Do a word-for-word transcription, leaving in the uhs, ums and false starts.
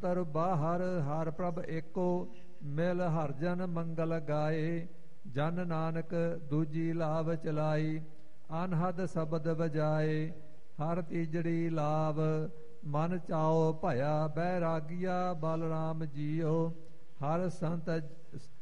ਤਰ ਬਾਹਰ ਹਰ ਪ੍ਰਭ ਏਕੋ ਮਿਲ ਹਰ ਜਨ ਮੰਗਲ ਗਾਏ। ਜਨ ਨਾਨਕ ਦੂਜੀ ਲਾਭ ਚਲਾਈ ਅਨਹਦ ਸ਼ਬਦ ਵਜਾਏ। ਹਰ ਤੀਜੜੀ ਲਾਭ ਮਨ ਚਾਓ ਭਇਆ ਬੈਰਾਗੀਆ ਬਲਰਾਮ ਜੀਓ। ਹਰ ਸੰਤ